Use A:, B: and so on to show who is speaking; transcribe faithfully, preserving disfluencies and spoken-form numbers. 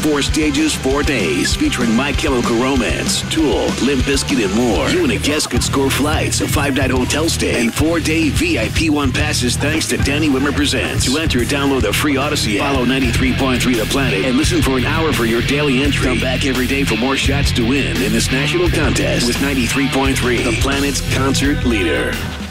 A: Four stages, four days, featuring My Chemical Romance, Tool, Limp Bizkit, and more. You and a guest could score flights, a five-night hotel stay, and four-day V I P one passes thanks to Danny Wimmer Presents. To enter, download the free Odyssey app, follow ninety-three point three The Planet, and listen for an hour for your daily entry. Come back every day for more shots to win in this national contest with ninety-three point three, The Planet's concert leader.